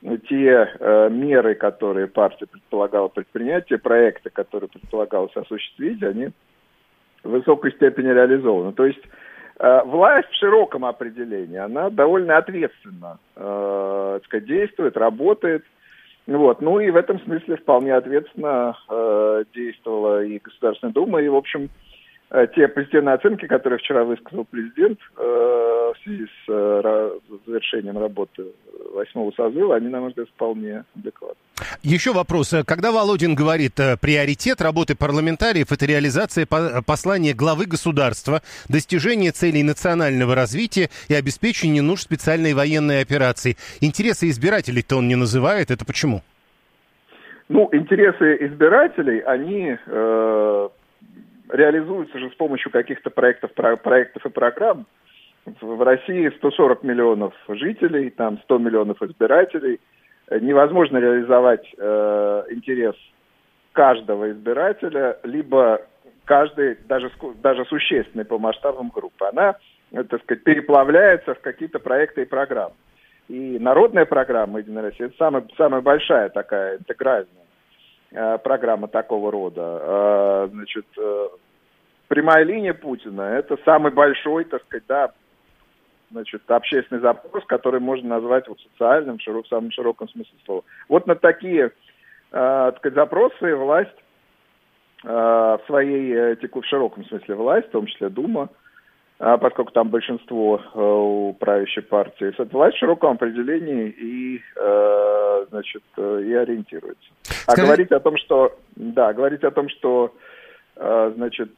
те меры, которые партия предполагала предпринять, те проекты, которые предполагалось осуществить, они в высокой степени реализованы. То есть власть в широком определении, она довольно ответственно действует, работает. Вот. Ну и в этом смысле вполне ответственно действовала и Государственная Дума, и, в общем, те позитивные оценки, которые вчера высказал президент в связи с завершением работы 8-го созыва, они, на мой взгляд, вполне адекватны. Еще вопрос. Когда Володин говорит, приоритет работы парламентариев – это реализация послания главы государства, достижение целей национального развития и обеспечение нужд специальной военной операции. Интересы избирателей-то он не называет. Это почему? Ну, интересы избирателей, они реализуются же с помощью каких-то проектов и программ. В России 140 миллионов жителей, там 100 миллионов избирателей. Невозможно реализовать интерес каждого избирателя, либо каждый, даже существенный по масштабам группы. Она, так сказать, переплавляется в какие-то проекты и программы. И народная программа «Единая Россия» — это самая большая такая интегральная программа такого рода. Значит, прямая линия Путина — это самый большой, так сказать, да, значит, общественный запрос, который можно назвать вот социальным в самом широком смысле слова. Вот на такие, так сказать, запросы власть в своей в широком смысле власть, в том числе Дума, поскольку там большинство у правящей партии, власть в широком определении и, значит, и ориентируется. А говорить о том, что значит,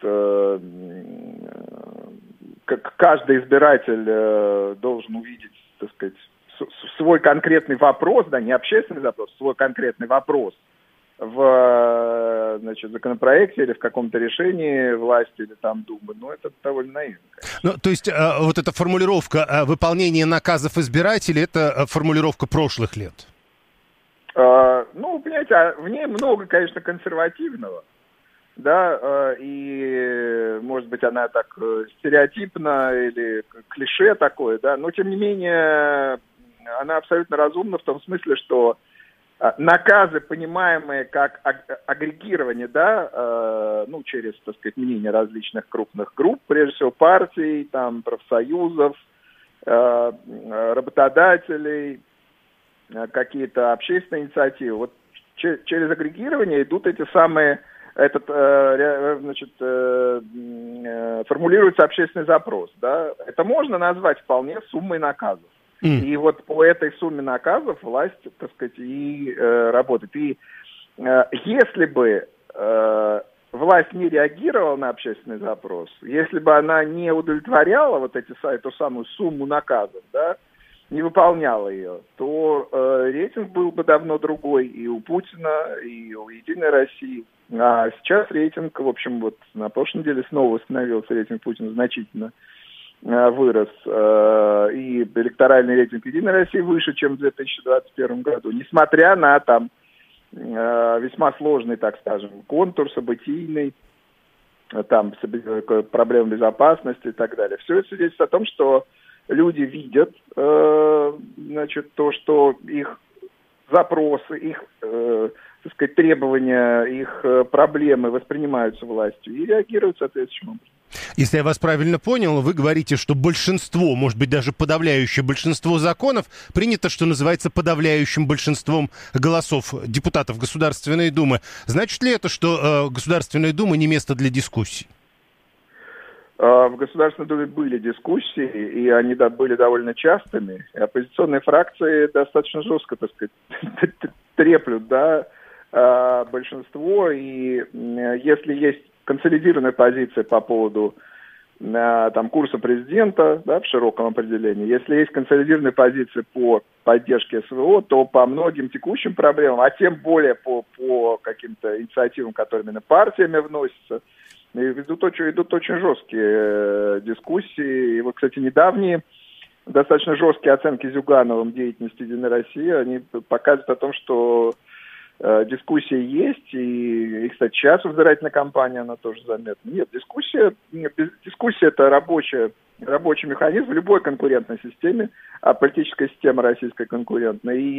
каждый избиратель должен увидеть, так сказать, свой конкретный вопрос, да, не общественный запрос, свой конкретный вопрос в, значит, законопроекте или в каком-то решении власти или там Думы, ну, это довольно наивно. Ну, то есть вот эта формулировка выполнения наказов избирателей, это формулировка прошлых лет? Ну, понимаете, в ней много, конечно, консервативного. Да, и, может быть, она так стереотипна или клише такое, да, но, тем не менее, она абсолютно разумна в том смысле, что наказы, понимаемые как агрегирование, да, ну, через, так сказать, мнение различных крупных групп, прежде всего партий, там, профсоюзов, работодателей, какие-то общественные инициативы. Вот через агрегирование идут эти самые... значит, формулируется общественный запрос, да, это можно назвать вполне суммой наказов. И вот по этой сумме наказов власть, так сказать, и работает. И если бы власть не реагировала на общественный запрос, если бы она не удовлетворяла вот эту самую сумму наказов, да, не выполняла ее, то рейтинг был бы давно другой и у Путина, и у «Единой России». А сейчас рейтинг, в общем, вот на прошлой неделе снова восстановился рейтинг Путина, значительно вырос. И электоральный рейтинг «Единой России» выше, чем в 2021 году, несмотря на там весьма сложный, так скажем, контур событийный, там проблемы безопасности и так далее. Все это свидетельствует о том, что люди видят, значит, то, что их запросы, их, так сказать, требования, их проблемы воспринимаются властью и реагируют соответствующим образом. Если я вас правильно понял, вы говорите, что большинство, может быть, даже подавляющее большинство законов принято, что называется, подавляющим большинством голосов депутатов Государственной Думы. Значит ли это, что Государственная Дума не место для дискуссий? В Государственной Думе были дискуссии, и они были довольно частыми. И оппозиционные фракции достаточно жестко, так сказать, треплют, да, большинство. И если есть консолидированная позиция по поводу там, курса президента, да, в широком определении, если есть консолидированная позиция по поддержке СВО, то по многим текущим проблемам, а тем более по каким-то инициативам, которые именно партиями вносятся, идут очень жесткие дискуссии. И вот, кстати, недавние достаточно жесткие оценки Зюгановым деятельности «Единой России», они показывают о том, что дискуссия есть, и кстати, сейчас в избирательной кампании она тоже заметна. Нет, дискуссия это рабочий механизм в любой конкурентной системе, а политическая система российская конкурентная. И